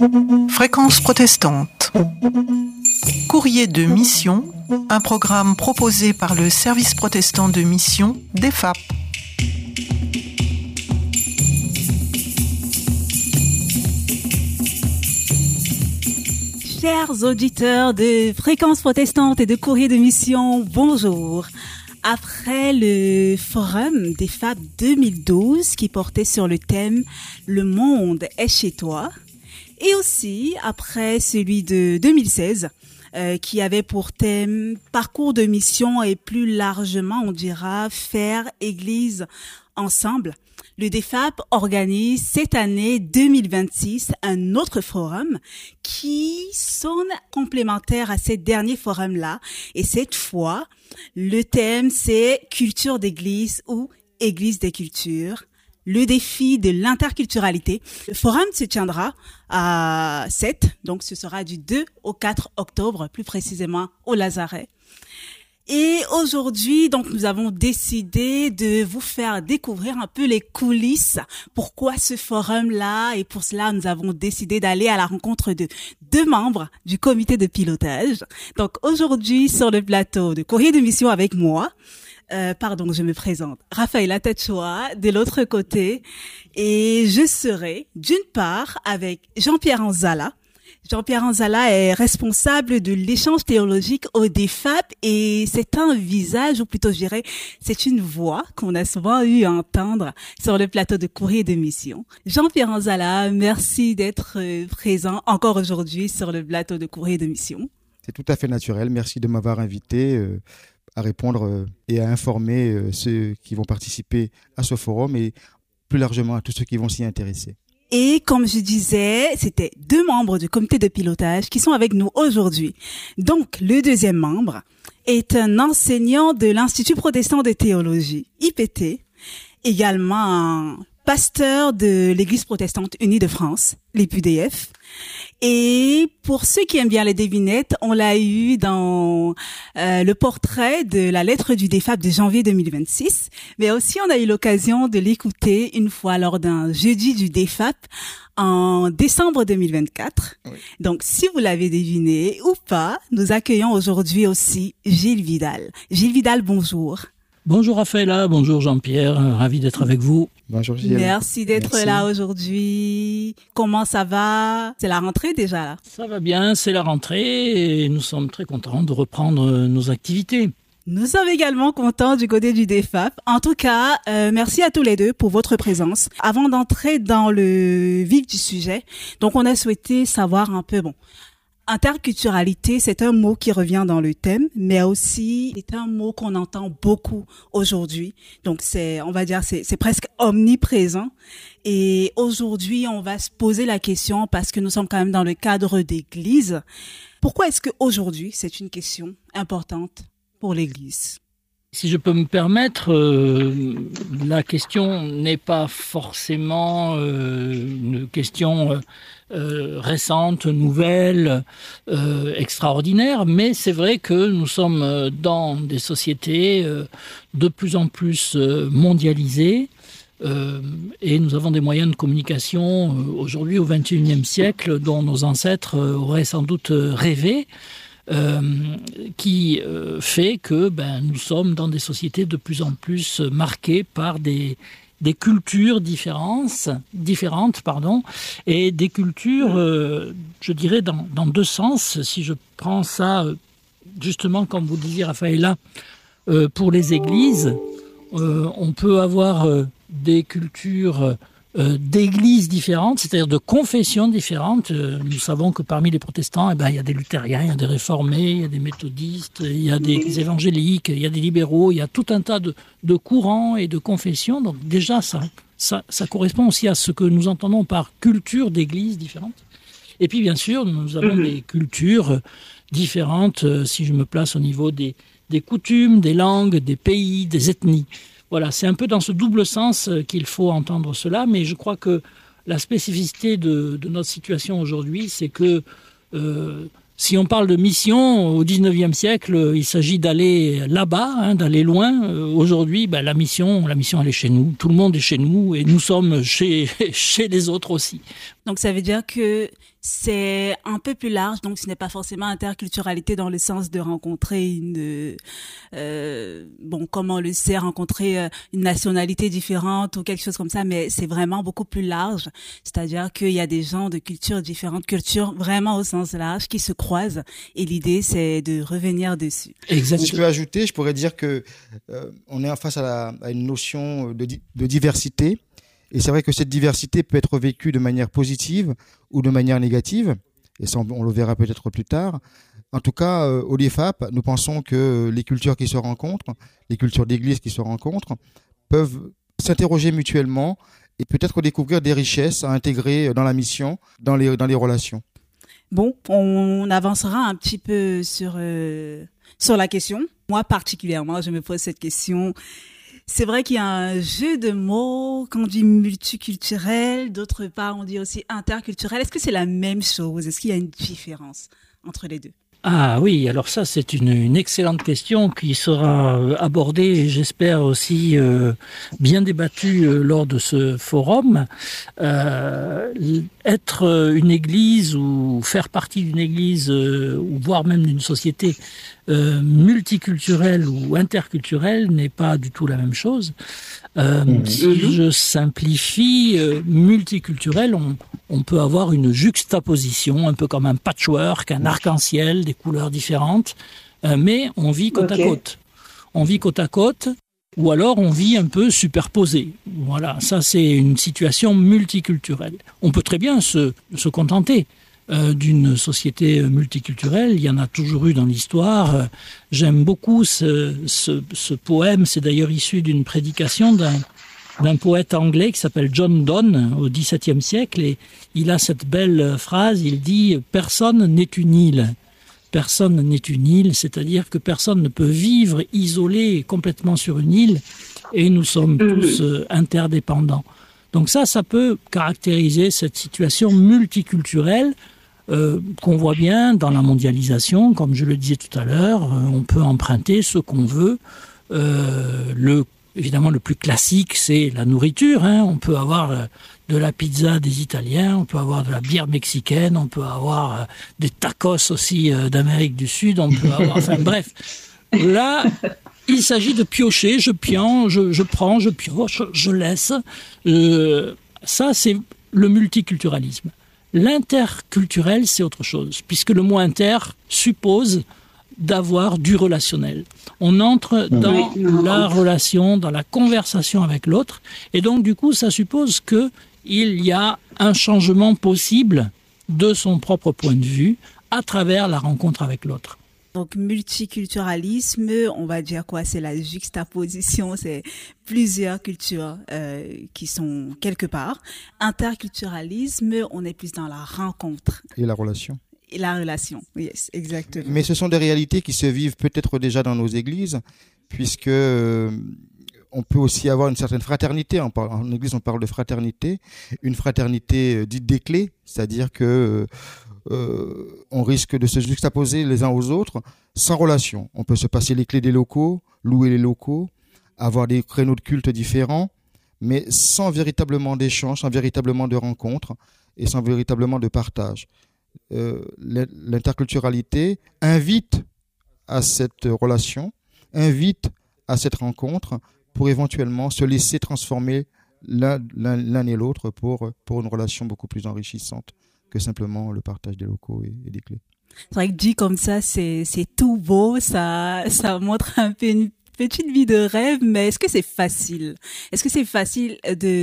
Fréquence protestante. Courrier de mission, un programme proposé par le service protestant de mission d'EFAP. Chers auditeurs de Fréquence protestante et de Courrier de mission, bonjour. Après le forum d'EFAP 2012 qui portait sur le thème « Le monde est chez toi », et aussi après celui de 2016 qui avait pour thème « Parcours de mission » et plus largement, on dira « Faire Église ensemble », le DEFAP organise cette année 2026 un autre forum qui sonne complémentaire à ces derniers forums-là. Et cette fois, le thème c'est culture d'église ou église des cultures. Le défi de l'interculturalité. Le forum se tiendra à 7, donc ce sera du 2 au 4 octobre, plus précisément au Lazaret. Et aujourd'hui, donc, nous avons décidé de vous faire découvrir un peu les coulisses. Pourquoi ce forum-là? Et pour cela, nous avons décidé d'aller à la rencontre de 2 membres du comité de pilotage. Donc, aujourd'hui, sur le plateau de Courrier de mission avec moi, je me présente. Raphaëla Tachoua, de l'autre côté. Et je serai, d'une part, avec Jean-Pierre Anzala. Jean-Pierre Anzala est responsable de l'échange théologique au DEFAP et c'est un visage, ou plutôt je dirais, c'est une voix qu'on a souvent eu à entendre sur le plateau de Courrier de mission. Jean-Pierre Anzala, merci d'être présent encore aujourd'hui sur le plateau de Courrier de mission. C'est tout à fait naturel. Merci de m'avoir invité à répondre et à informer ceux qui vont participer à ce forum et plus largement à tous ceux qui vont s'y intéresser. Et comme je disais, c'était 2 membres du comité de pilotage qui sont avec nous aujourd'hui. Donc, le deuxième membre est un enseignant de l'Institut protestant de théologie, IPT, également un pasteur de l'Église protestante unie de France, l'EPUDF. Et pour ceux qui aiment bien les devinettes, on l'a eu dans le portrait de la lettre du DEFAP de janvier 2026, mais aussi on a eu l'occasion de l'écouter une fois lors d'un jeudi du DEFAP en décembre 2024. Oui. Donc si vous l'avez deviné ou pas, nous accueillons aujourd'hui aussi Gilles Vidal. Gilles Vidal, bonjour. Bonjour Raphaëla, bonjour Jean-Pierre, ravi d'être avec vous. Bonjour Gilles. Merci d'être là aujourd'hui. Comment ça va? C'est la rentrée déjà là? Ça va bien, c'est la rentrée et nous sommes très contents de reprendre nos activités. Nous sommes également contents du côté du DEFAP. En tout cas, merci à tous les deux pour votre présence. Avant d'entrer dans le vif du sujet, donc on a souhaité savoir un peu, interculturalité, c'est un mot qui revient dans le thème, mais aussi c'est un mot qu'on entend beaucoup aujourd'hui. Donc c'est presque omniprésent. Et aujourd'hui, on va se poser la question parce que nous sommes quand même dans le cadre d'église. Pourquoi est-ce que aujourd'hui c'est une question importante pour l'église? Si je peux me permettre, la question n'est pas forcément une question récente, nouvelle, extraordinaire, mais c'est vrai que nous sommes dans des sociétés de plus en plus mondialisées et nous avons des moyens de communication aujourd'hui au XXIe siècle dont nos ancêtres auraient sans doute rêvé. Qui fait que nous sommes dans des sociétés de plus en plus marquées par des cultures différentes, et des cultures, je dirais, dans 2 sens. Si je prends ça, justement, comme vous disiez, Raphaëla, pour les églises, on peut avoir des cultures d'églises différentes, c'est-à-dire de confessions différentes. Nous savons que parmi les protestants, il y a des luthériens, il y a des réformés, il y a des méthodistes, il y a des évangéliques, il y a des libéraux, il y a tout un tas de courants et de confessions. Donc déjà, ça correspond aussi à ce que nous entendons par culture d'églises différentes. Et puis bien sûr, nous avons des cultures différentes, si je me place au niveau des coutumes, des langues, des pays, des ethnies. Voilà, c'est un peu dans ce double sens qu'il faut entendre cela, mais je crois que la spécificité de notre situation aujourd'hui, c'est que si on parle de mission, au XIXe siècle, il s'agit d'aller là-bas, d'aller loin. Aujourd'hui, la mission, elle est chez nous. Tout le monde est chez nous et nous sommes chez les autres aussi. Donc ça veut dire que c'est un peu plus large, donc ce n'est pas forcément interculturalité dans le sens de rencontrer comme on le sait, rencontrer une nationalité différente ou quelque chose comme ça, mais c'est vraiment beaucoup plus large. C'est-à-dire qu'il y a des gens de différentes cultures, vraiment au sens large, qui se croisent, et l'idée c'est de revenir dessus. Exactement. Si je peux ajouter, je pourrais dire que on est face à une notion de diversité. Et c'est vrai que cette diversité peut être vécue de manière positive ou de manière négative. Et ça, on le verra peut-être plus tard. En tout cas, au LIFAP, nous pensons que les cultures qui se rencontrent, les cultures d'église qui se rencontrent, peuvent s'interroger mutuellement et peut-être découvrir des richesses à intégrer dans la mission, dans les relations. Bon, on avancera un petit peu sur la question. Moi, particulièrement, je me pose cette question. C'est vrai qu'il y a un jeu de mots, quand on dit multiculturel, d'autre part on dit aussi interculturel. Est-ce que c'est la même chose? Est-ce qu'il y a une différence entre les deux? Ah oui, alors ça c'est une excellente question qui sera abordée, j'espère aussi bien débattue lors de ce forum. Être une église ou faire partie d'une église ou voire même d'une société multiculturelle ou interculturelle n'est pas du tout la même chose. Si je simplifie, multiculturel, on peut avoir une juxtaposition, un peu comme un patchwork, un arc-en-ciel, des couleurs différentes, mais on vit côte à côte. On vit côte à côte, ou alors on vit un peu superposé. Voilà, ça c'est une situation multiculturelle. On peut très bien se contenter d'une société multiculturelle. Il y en a toujours eu dans l'histoire. J'aime beaucoup ce poème. C'est d'ailleurs issu d'une prédication d'un poète anglais qui s'appelle John Donne au XVIIe siècle. Et il a cette belle phrase. Il dit « Personne n'est une île ». Personne n'est une île, c'est-à-dire que personne ne peut vivre isolé complètement sur une île. Et nous sommes tous interdépendants. Donc ça peut caractériser cette situation multiculturelle qu'on voit bien dans la mondialisation, comme je le disais tout à l'heure. On peut emprunter ce qu'on veut. Évidemment, le plus classique, c'est la nourriture. On peut avoir de la pizza des Italiens, on peut avoir de la bière mexicaine, on peut avoir des tacos aussi d'Amérique du Sud, on peut avoir... Enfin bref, là, il s'agit de piocher. Je prends, je pioche, je laisse. Ça, c'est le multiculturalisme. L'interculturel, c'est autre chose, puisque le mot inter suppose d'avoir du relationnel. On entre dans la relation, dans la conversation avec l'autre, et donc du coup, ça suppose qu'il y a un changement possible de son propre point de vue à travers la rencontre avec l'autre. Donc, multiculturalisme, on va dire quoi? C'est la juxtaposition, c'est plusieurs cultures qui sont quelque part. Interculturalisme, on est plus dans la rencontre. Et la relation. Et la relation, yes, exactement. Mais ce sont des réalités qui se vivent peut-être déjà dans nos églises, puisque on peut aussi avoir une certaine fraternité. En église, on parle de fraternité, une fraternité dite des clés, c'est-à-dire que on risque de se juxtaposer les uns aux autres sans relation. On peut se passer les clés des locaux, louer les locaux, avoir des créneaux de culte différents, mais sans véritablement d'échange, sans véritablement de rencontre et sans véritablement de partage. L'interculturalité invite à cette relation, invite à cette rencontre pour éventuellement se laisser transformer l'un et l'autre pour une relation beaucoup plus enrichissante que simplement le partage des locaux et des clés. C'est vrai que dit comme ça, c'est tout beau, ça montre un peu une petite vie de rêve, mais est-ce que c'est facile? Est-ce que c'est facile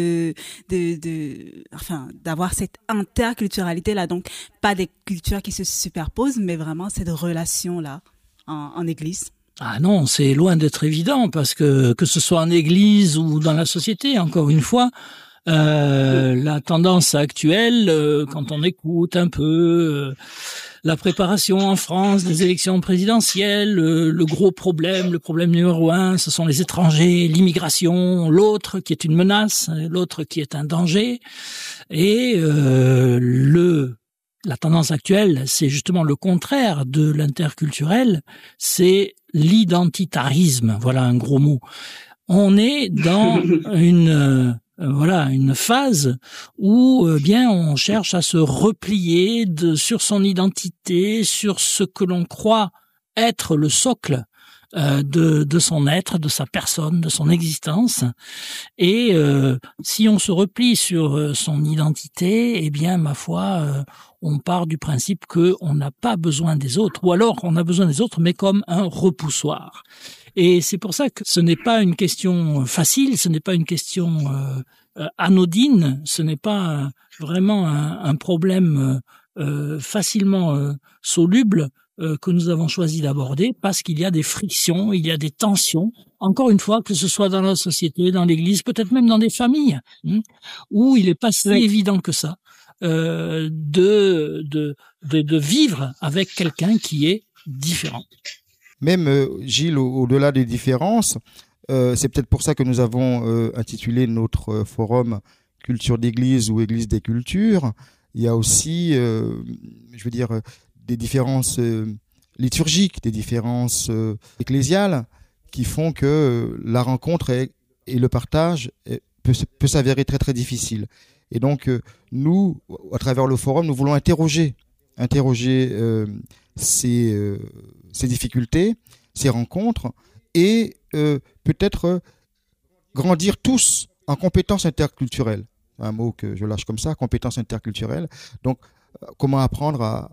d'avoir cette interculturalité-là, donc pas des cultures qui se superposent, mais vraiment cette relation-là en église? Ah non, c'est loin d'être évident, parce que ce soit en église ou dans la société, encore une fois, la tendance actuelle, quand on écoute un peu la préparation en France des élections présidentielles, le gros problème, le problème numéro 1, ce sont les étrangers, l'immigration, l'autre qui est une menace, l'autre qui est un danger. Et la tendance actuelle, c'est justement le contraire de l'interculturel, c'est l'identitarisme. Voilà un gros mot. On est dans une phase où bien on cherche à se replier sur son identité, sur ce que l'on croit être le socle de son être, de sa personne, de son existence. Et si on se replie sur son identité, eh bien, ma foi, on part du principe que on n'a pas besoin des autres, ou alors on a besoin des autres, mais comme un repoussoir. Et c'est pour ça que ce n'est pas une question facile, ce n'est pas une question anodine, ce n'est pas vraiment un problème facilement soluble que nous avons choisi d'aborder, parce qu'il y a des frictions, il y a des tensions, encore une fois, que ce soit dans la société, dans l'Église, peut-être même dans des familles, où il n'est pas si évident que ça de vivre avec quelqu'un qui est différent. Même, Gilles, au-delà des différences, c'est peut-être pour ça que nous avons intitulé notre forum « Culture d'église » ou « Église des cultures ». Il y a aussi, des différences liturgiques, des différences ecclésiales qui font que la rencontre et le partage peut s'avérer très très difficile. Et donc nous, à travers le forum, nous voulons interroger ces difficultés, ces rencontres, et peut-être grandir tous en compétences interculturelles. Un mot que je lâche comme ça, compétences interculturelles. Donc comment apprendre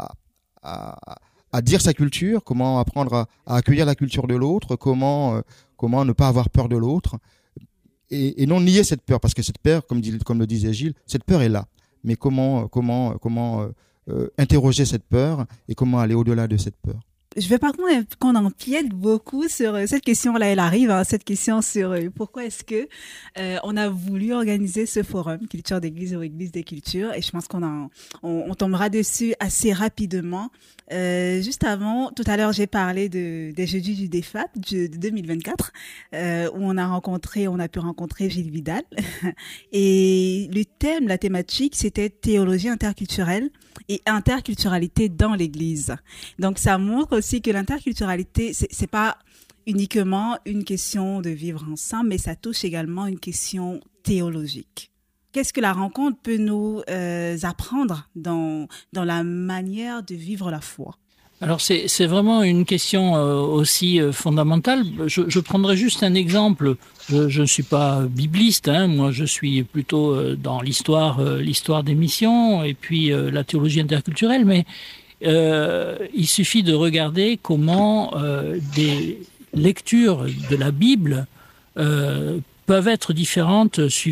à dire sa culture, comment apprendre à accueillir la culture de l'autre, comment ne pas avoir peur de l'autre, et non nier cette peur, parce que cette peur, comme le disait Gilles, cette peur est là. Mais comment interroger cette peur et comment aller au-delà de cette peur? Je veux par contre qu'on empiète beaucoup sur cette question-là. Elle arrive, cette question sur pourquoi est-ce que on a voulu organiser ce forum Culture d'église ou Église des cultures. Et je pense on tombera dessus assez rapidement. Juste avant, tout à l'heure, j'ai parlé des jeudis du DEFAT de 2024, où on a pu rencontrer Gilles Vidal. Et le thème, la thématique, c'était théologie interculturelle et interculturalité dans l'Église. Donc, ça montre aussi que l'interculturalité, c'est pas uniquement une question de vivre ensemble, mais ça touche également une question théologique. Qu'est-ce que la rencontre peut nous apprendre dans la manière de vivre la foi? Alors c'est vraiment une question aussi fondamentale. Je prendrai juste un exemple. Je ne suis pas bibliste, moi je suis plutôt dans l'histoire des missions et puis la théologie interculturelle, mais il suffit de regarder comment des lectures de la Bible peuvent être différentes suivant